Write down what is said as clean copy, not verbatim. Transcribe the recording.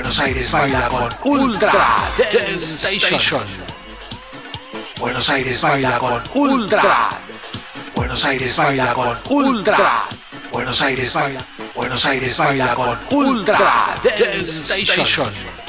Buenos Aires baila con Ultra Dance Station. Buenos Aires baila con Ultra. Buenos Aires baila con Ultra. Buenos Aires baila con Ultra Dance Station.